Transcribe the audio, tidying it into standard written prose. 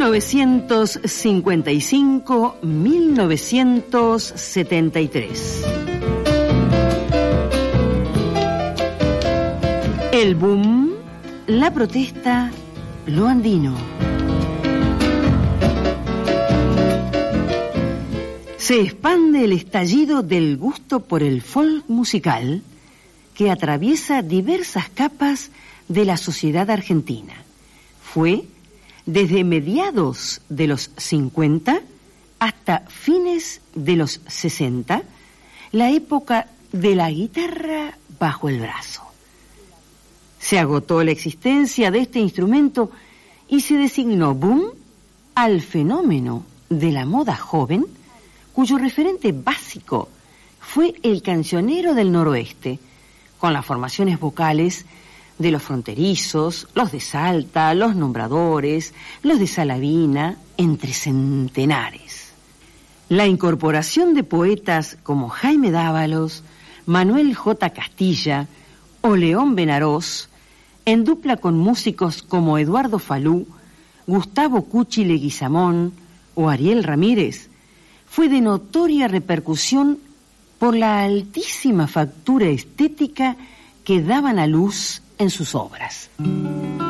1955-1973. El boom, la protesta, lo andino. Se expande el estallido del gusto por el folk musical que atraviesa diversas capas de la sociedad argentina. Fue desde mediados de los 50 hasta fines de los 60 la época de la guitarra bajo el brazo. Se agotó la existencia de este instrumento y se designó boom al fenómeno de la moda joven, cuyo referente básico fue el cancionero del noroeste, con las formaciones vocales de los fronterizos, los de Salta, los nombradores, los de Salavina, entre centenares. La incorporación de poetas como Jaime Dávalos, Manuel J. Castilla o León Benarós, en dupla con músicos como Eduardo Falú, Gustavo Cuchi Leguizamón o Ariel Ramírez, fue de notoria repercusión por la altísima factura estética que daban a luz en sus obras.